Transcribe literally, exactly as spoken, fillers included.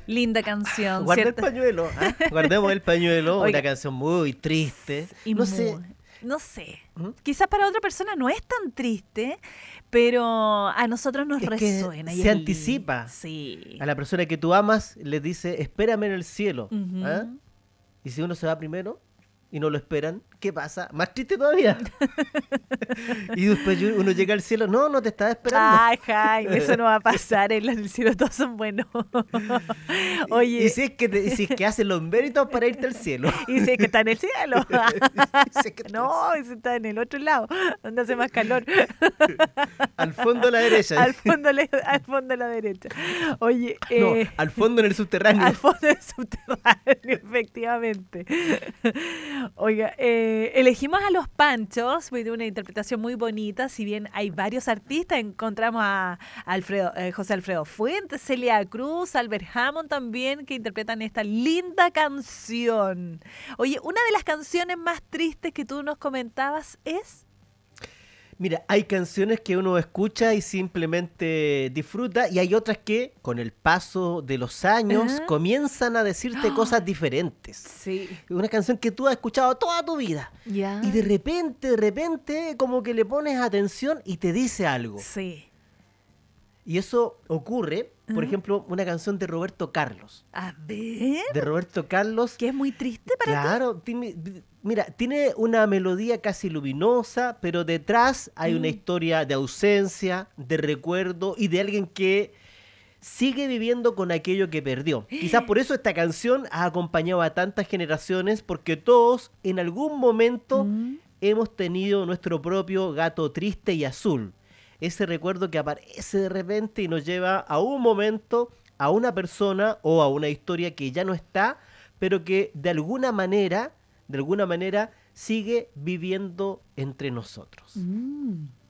Linda canción, Guarda el ¿cierto? pañuelo. ¿Ah? Guardemos el pañuelo. Oiga. Una canción muy triste. Y No muy- sé. No sé. ¿Mm? Quizás para otra persona no es tan triste, pero a nosotros nos Es que resuena. y se es lindo. anticipa. Sí. A la persona que tú amas le dice, espérame en el cielo. Ujú. ¿Ah? Y si uno se va primero y no lo esperan, ¿qué pasa? Más triste todavía. Y después yo- uno llega al cielo, no, no te estaba esperando. Ay, Jaime, eso no va a pasar. En el cielo todos son buenos. Oye, Y si es que, te- y si es que hacen los méritos para irte al cielo. y si es que está en el cielo. Si es que está No, ese está en el otro lado, donde hace más calor. al fondo a la derecha. Al fondo, le- al fondo a la derecha. Oye, No, eh, al fondo en el subterráneo. al fondo del subterráneo, efectivamente. Oiga, eh, elegimos a Los Panchos, de una interpretación muy bonita. Si bien hay varios artistas, encontramos a Alfredo, eh, José Alfredo Fuentes, Celia Cruz, Albert Hammond también, que interpretan esta linda canción. Oye, una de las canciones más tristes que tú nos comentabas es... Mira, hay canciones que uno escucha y simplemente disfruta y hay otras que con el paso de los años Ajá. comienzan a decirte cosas diferentes. Sí. Una canción que tú has escuchado toda tu vida Ya. y de repente, de repente como que le pones atención y te dice algo. Sí. Y eso ocurre, por Ajá. ejemplo, una canción de Roberto Carlos. A ver. De Roberto Carlos. Que es muy triste para ti. Claro, tiene- mira, tiene una melodía casi luminosa, pero detrás hay una Mm. historia de ausencia, de recuerdo y de alguien que sigue viviendo con aquello que perdió. Quizás por eso esta canción ha acompañado a tantas generaciones, porque todos en algún momento Mm. hemos tenido nuestro propio gato triste y azul. Ese recuerdo que aparece de repente y nos lleva a un momento, a una persona o a una historia que ya no está, pero que de alguna manera, de alguna manera sigue viviendo entre nosotros. Mm.